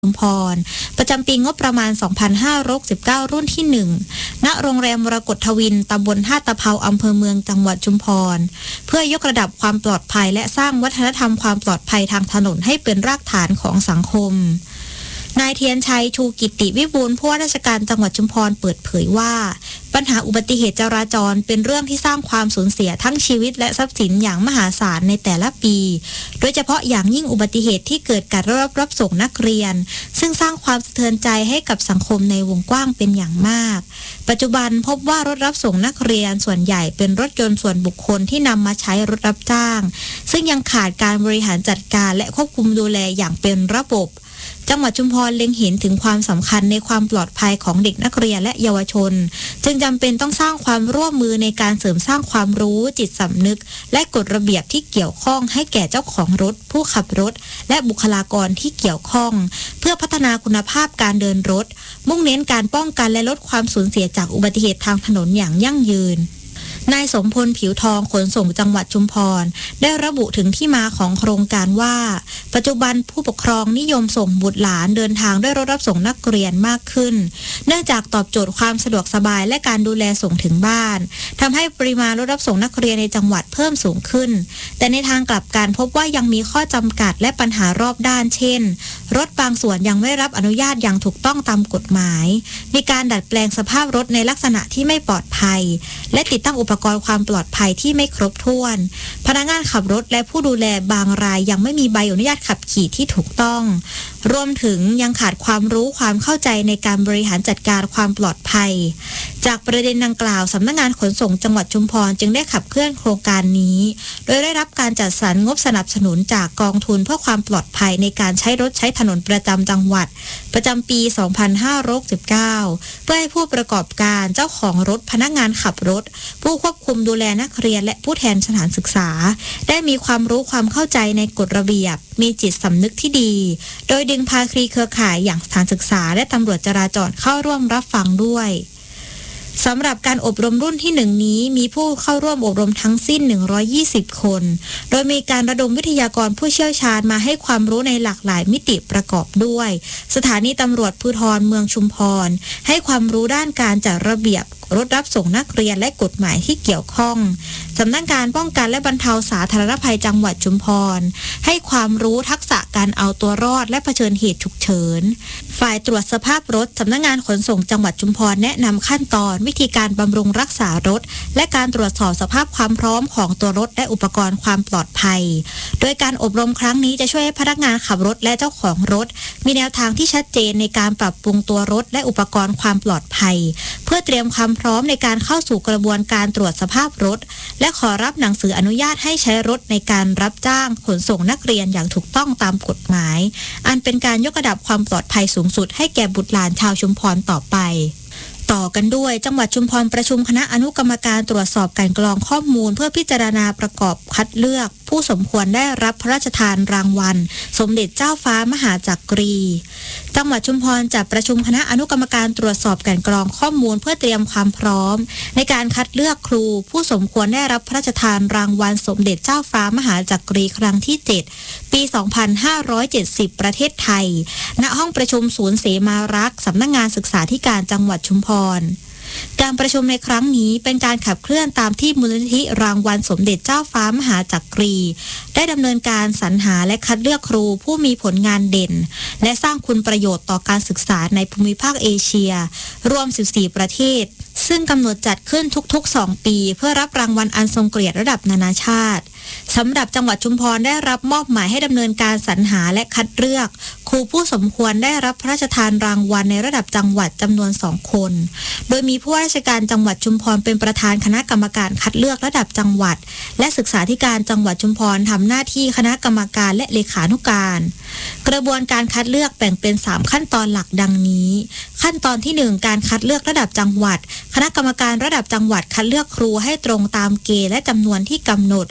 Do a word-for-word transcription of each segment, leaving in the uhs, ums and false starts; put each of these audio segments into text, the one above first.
ชุมพรประจำปีงบประมาณ สองพันห้าร้อยหกสิบเก้า รุ่นที่ หนึ่ง ณ โรงแรมมรกตทวินตำบลท่าตะเภาอำเภอเมืองจังหวัดชุมพรเพื่อยกระดับความปลอดภัยและสร้างวัฒนธรรมความปลอดภัยทางถนนให้เป็นรากฐานของสังคมนายเทียนชัยชูกิติวิบูลย์ผู้ว่าราชการจังหวัดชุมพรเปิดเผยว่าปัญหาอุบัติเหตุจราจรเป็นเรื่องที่สร้างความสูญเสียทั้งชีวิตและทรัพย์สินอย่างมหาศาลในแต่ละปีโดยเฉพาะอย่างยิ่งอุบัติเหตุที่เกิดการรับรับส่งนักเรียนซึ่งสร้างความสะเทือนใจให้กับสังคมในวงกว้างเป็นอย่างมากปัจจุบันพบว่ารถรับส่งนักเรียนส่วนใหญ่เป็นรถยนต์ส่วนบุคคลที่นำมาใช้รถรับจ้างซึ่งยังขาดการบริหารจัดการและควบคุมดูแลอย่างเป็นระบบจังหวัดชุมพรเล็งเห็นถึงความสำคัญในความปลอดภัยของเด็กนักเรียนและเยาวชนจึงจำเป็นต้องสร้างความร่วมมือในการเสริมสร้างความรู้จิตสำนึกและกฎระเบียบที่เกี่ยวข้องให้แก่เจ้าของรถผู้ขับรถและบุคลากรที่เกี่ยวข้องเพื่อพัฒนาคุณภาพการเดินรถมุ่งเน้นการป้องกันและลดความสูญเสียจากอุบัติเหตุทางถนนอย่างยั่งยืนนายสมพลผิวทองขนส่งจังหวัดชุมพรได้ระบุถึงที่มาของโครงการว่าปัจจุบันผู้ปกครองนิยมส่งบุตรหลานเดินทางด้วยรถรับส่งนักเรียนมากขึ้นเนื่องจากตอบโจทย์ความสะดวกสบายและการดูแลส่งถึงบ้านทำให้ปริมาณรถรับส่งนักเรียนในจังหวัดเพิ่มสูงขึ้นแต่ในทางกลับกันพบว่ายังมีข้อจำกัดและปัญหารอบด้านเช่นรถบางส่วนยังไม่รับอนุญาตอย่างถูกต้องตามกฎหมายมีการดัดแปลงสภาพรถในลักษณะที่ไม่ปลอดภัยและติดตั้งอุปกรณ์ความปลอดภัยที่ไม่ครบถ้วนพนักงานขับรถและผู้ดูแลบางรายยังไม่มีใบอนุญาตขับขี่ที่ถูกต้องรวมถึงยังขาดความรู้ความเข้าใจในการบริหารจัดการความปลอดภัยจากประเด็นดังกล่าวสำนักงานขนส่งจังหวัดชุมพรจึงได้ขับเคลื่อนโครงการนี้โดยได้รับการจัดสรรงบสนับสนุนจากกองทุนเพื่อความปลอดภัยในการใช้รถใช้ถนนประจำจังหวัดประจำปี สองพันห้าร้อยหกสิบเก้า เพื่อให้ผู้ประกอบการเจ้าของรถพนักงานขับรถผู้ควบคุมดูแลนักเรียนและผู้แทนสถานศึกษาได้มีความรู้ความเข้าใจในกฎระเบียบมีจิตสำนึกที่ดีโดยดึงภาคีเครือข่ายอย่างสถานศึกษาและตำรวจจราจรเข้าร่วมรับฟังด้วยสำหรับการอบรมรุ่นที่หนึ่งนี้มีผู้เข้าร่วมอบรมทั้งสิ้นหนึ่งร้อยยี่สิบคนโดยมีการระดมวิทยากรผู้เชี่ยวชาญมาให้ความรู้ในหลากหลายมิติประกอบด้วยสถานีตำรวจภูธรเมืองชุมพรให้ความรู้ด้านการจัดระเบียบรถรับส่งนักเรียนและกฎหมายที่เกี่ยวข้องสำนักงานป้องกันและบรรเทาสาธารณภัยจังหวัดชุมพรให้ความรู้ทักษะการเอาตัวรอดและเผชิญเหตุฉุกเฉินฝ่ายตรวจสภาพรถสำนักงานขนส่งจังหวัดชุมพรแนะนำขั้นตอนวิธีการบำรุงรักษารถและการตรวจสอบสภาพความพร้อมของตัวรถและอุปกรณ์ความปลอดภัยโดยการอบรมครั้งนี้จะช่วยให้พนักงานขับรถและเจ้าของรถมีแนวทางที่ชัดเจนในการปรับปรุงตัวรถและอุปกรณ์ความปลอดภัยเพื่อเตรียมความพร้อมในการเข้าสู่กระบวนการตรวจสภาพรถและขอรับหนังสืออนุญาตให้ใช้รถในการรับจ้างขนส่งนักเรียนอย่างถูกต้องตามกฎหมายอันเป็นการยกระดับความปลอดภัยสูงสุดให้แก่บุตรหลานชาวชุมพรต่อไปต่อกันด้วยจังหวัดชุมพรประชุมคณะอนุกรรมการตรวจสอบการกรองข้อมูลเพื่อพิจารณาประกอบคัดเลือกผู้สมควรได้รับพระราชทานรางวัลสมเด็จเจ้าฟ้ามหาจักรีจังหวัดชุมพรจัดประชุมคณะอนุกรรมการตรวจสอบการกรองข้อมูลเพื่อเตรียมความพร้อมในการคัดเลือกครูผู้สมควรได้รับพระราชทานรางวัลสมเด็จเจ้าฟ้ามหาจักรีครั้งที่เจ็ดปี สองพันห้าร้อยเจ็ดสิบ ประเทศไทยณห้องประชุมศูนย์เสมารักษ์สำนักงานศึกษาธิการจังหวัดชุมพรการประชุมในครั้งนี้เป็นการขับเคลื่อนตามที่มูลนิธิรางวัลสมเด็จเจ้าฟ้ามหาจักรีได้ดำเนินการสรรหาและคัดเลือกครูผู้มีผลงานเด่นและสร้างคุณประโยชน์ต่อการศึกษาในภูมิภาคเอเชียรวมสิบสี่ประเทศซึ่งกำหนดจัดขึ้นทุกๆสองปีเพื่อรับรางวัลอันทรงเกียรติระดับนานาชาติสำหรับจังหวัดชุมพรได้รับมอบหมายให้ดำเนินการสรรหาและคัดเลือกครูผู้สมควรได้รับพระราชทานรางวัลในระดับจังหวัดจำนวนสองคนโดยมีผู้ว่าราชการจังหวัดชุมพรเป็นประธานคณะกรรมการคัดเลือกระดับจังหวัดและศึกษาธิการจังหวัดชุมพรทำหน้าที่คณะกรรมการและเลขานุการกระบวนการคัดเลือกแบ่งเป็นสามขั้นตอนหลักดังนี้ขั้นตอนที่หนึ่งการคัดเลือกระดับจังหวัดคณะกรรมการระดับจังหวัดคัดเลือกครูให้ตรงตามเกณฑ์และจำนวนที่กำหนดก่อน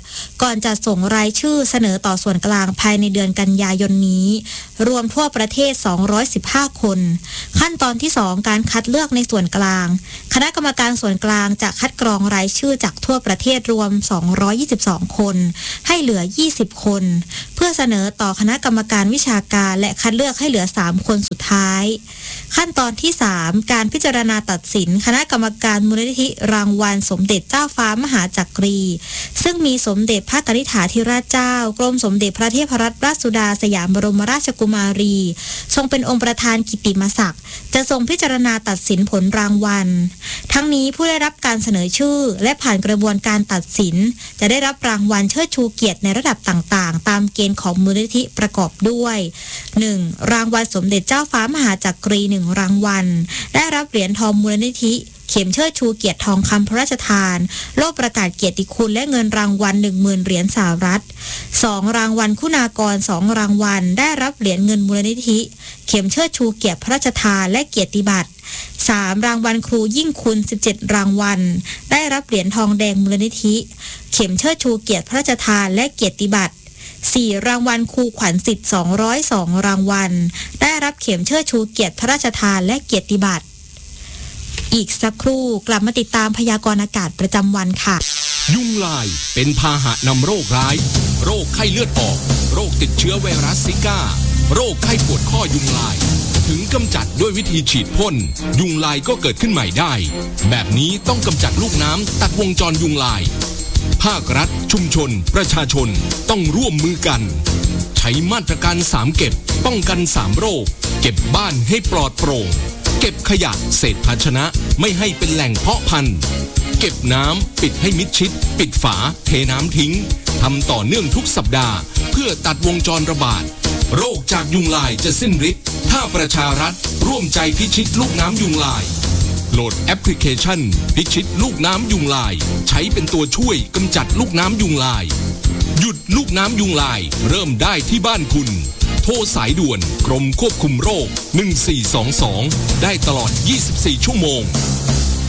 อนจะส่งรายชื่อเสนอต่อส่วนกลางภายในเดือนกันยายนนี้รวมทั่วประเทศสองร้อยสิบห้าคนขั้นตอนที่สองการคัดเลือกในส่วนกลางคณะกรรมการส่วนกลางจะคัดกรองรายชื่อจากทั่วประเทศรวมสองร้อยยี่สิบสองคนให้เหลือยี่สิบคนเพื่อเสนอต่อคณะกรรมการวิชาการและคัดเลือกให้เหลือสามคนสุดท้ายขั้นตอนที่สามการพิจารณาตัดสินคณะกรรมการมูลนิธิรางวัลสมเด็จเจ้าฟ้ามหาจักรีซึ่งมีสมเด็จพระกนิษฐาธิราชเจ้ากรมสมเด็จพระเทพรัตนราชสุดาสยามบรมราชกุมารีทรงเป็นองค์ประธานกิตติมศักดิ์จะทรงพิจารณาตัดสินผลรางวัลทั้งนี้ผู้ได้รับการเสนอชื่อและผ่านกระบวนการตัดสินจะได้รับรางวัลเชิดชูเกียรติในระดับต่างๆตามเกณฑ์ของมูลนิธิประกอบด้วย หนึ่ง รางวัลสมเด็จเจ้าฟ้ามหาจักรีหนึ่งรางวัลได้รับเหรียญทองมูลนิธิเข็มเชิดชูเกียรติทองคำพระราชทานโล่ประกาศเกียรติคุณและเงินรางวัล หนึ่งหมื่น เหรียญสหรัฐ สอง รางวัลคุณากรสองรางวัลได้รับเหรียญเงินมูลนิธิเข็มเชิดชูเกียรติพระราชทานและเกียรติบัตร สาม รางวัลครูยิ่งคุณสิบเจ็ดรางวัลได้รับเหรียญทองแดงมูลนิธิเข็มเชิดชูเกียรติพระราชทานและเกียรติบัตร สี่ รางวัลครูขวัญสิทธิ์สองร้อยสองรางวัลได้รับเข็มเชิดชูเกียรติพระราชทานและเกียรติบัตรอีกสักครู่กลับมาติดตามพยากรณ์อากาศประจำวันค่ะยุงลายเป็นพาหะนำโรคร้ายโรคไข้เลือดออกโรคติดเชื้อไวรัสซิก้าโรคไข้ปวดข้อยุงลายถึงกำจัดด้วยวิธีฉีดพ่นยุงลายก็เกิดขึ้นใหม่ได้แบบนี้ต้องกำจัดลูกน้ำตัดวงจรยุงลายภาครัฐชุมชนประชาชนต้องร่วมมือกันใช้มาตรการสามเก็บป้องกันสามโรคเก็บบ้านให้ปลอดโปร่งเก็บขยะเศษภาชนะไม่ให้เป็นแหล่งเพาะพันธุ์เก็บน้ำปิดให้มิดชิดปิดฝาเทน้ำทิ้งทำต่อเนื่องทุกสัปดาห์เพื่อตัดวงจรระบาดโรคจากยุงลายจะสิ้นฤทธิ์ถ้าประชารัฐร่วมใจพิชิตลูกน้ำยุงลายโหลดแอปพลิเคชันพิชิตลูกน้ำยุงลายใช้เป็นตัวช่วยกำจัดลูกน้ำยุงลายหยุดลูกน้ำยุงลายเริ่มได้ที่บ้านคุณโทรสายด่วนกรมควบคุมโรคหนึ่งสี่สองสองได้ตลอดยี่สิบสี่ชั่วโมง